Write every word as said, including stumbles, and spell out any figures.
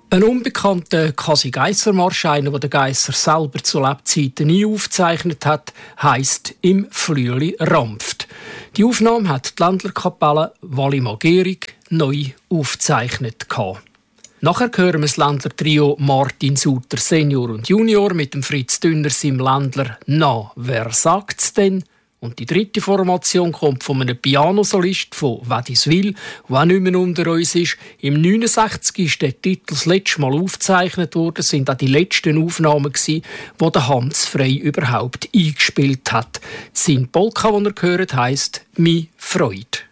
Ein unbekannter Kasi-Geisser-Marsch, einer, den der Geisser selber zu Lebzeiten nie aufgezeichnet hat, heisst «Im Flüeli rampft». Die Aufnahme hat die Ländlerkapelle Wallimagerig neu aufgezeichnet. Nachher hören wir das Ländler-Trio Martin Suter Senior und Junior mit dem Fritz Dünner seinem Ländler «Na, wer sagt's denn?» Und die dritte Formation kommt von einem Pianosolist von Wädiswil, der auch nicht mehr unter uns ist. Im neunundsechzig ist der Titel das letzte Mal aufgezeichnet worden. Das sind auch die letzten Aufnahmen, die der Hans Frey überhaupt eingespielt hat. Sein Polka, den er gehört, heisst «Mi Freude».